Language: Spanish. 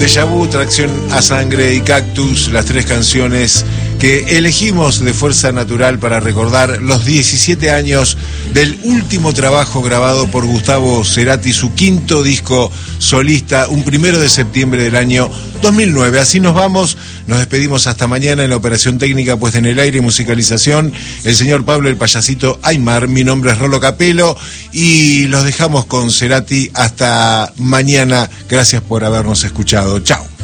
Déjà Vu, Tracción a Sangre y Cactus, las tres canciones que elegimos de Fuerza Natural para recordar los 17 años del último trabajo grabado por Gustavo Cerati, su quinto disco solista, un 1 de septiembre del año 2009. Así nos vamos, nos despedimos hasta mañana en la operación técnica, puesta en el aire y musicalización, el señor Pablo el Payasito Aymar. Mi nombre es Rolo Capelo y los dejamos con Cerati hasta mañana. Gracias por habernos escuchado. Chao.